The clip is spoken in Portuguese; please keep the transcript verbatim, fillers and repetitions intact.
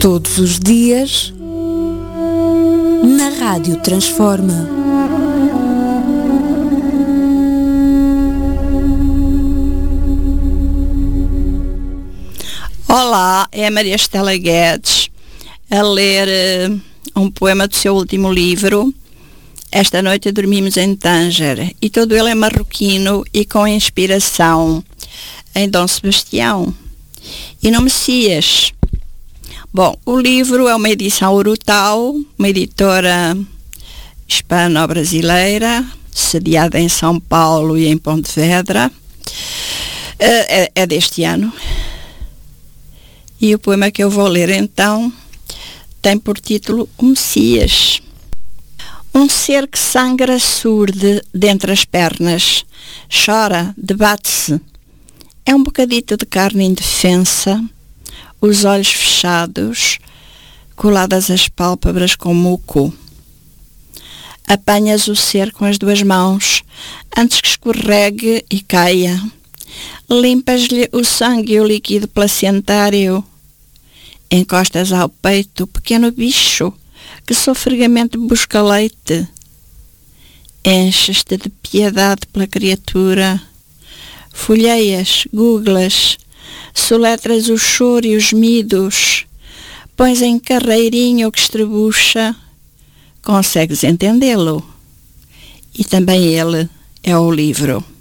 Todos os dias, na Rádio Transforma. Olá, é a Maria Estela Guedes a ler uh, um poema do seu último livro. Esta noite dormimos em Tanger, e todo ele é marroquino e com inspiração em Dom Sebastião e no Messias. Bom, o livro é uma edição Urutau, uma editora hispano-brasileira, sediada em São Paulo e em Pontevedra. É, é deste ano. E o poema que eu vou ler então tem por título O Messias. Um ser que sangra surde dentre as pernas, chora, debate-se. É um bocadito de carne indefensa, os olhos fechados, coladas às pálpebras com muco. Apanhas o ser com as duas mãos, antes que escorregue e caia. Limpas-lhe o sangue e o líquido placentário. Encostas ao peito o pequeno bicho que sofregamente busca leite. Enches-te de piedade pela criatura. Folheias, googlas, soletras o choro e os gemidos, pões em carreirinho o que estrebucha, consegues entendê-lo. E também ele é o livro.